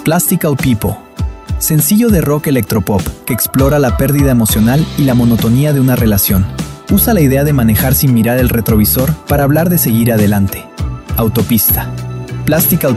Plastical People. Sencillo de rock electropop que explora la pérdida emocional y la monotonía de una relación. Usa la idea de manejar sin mirar el retrovisor para hablar de seguir adelante. Autopista. Plastical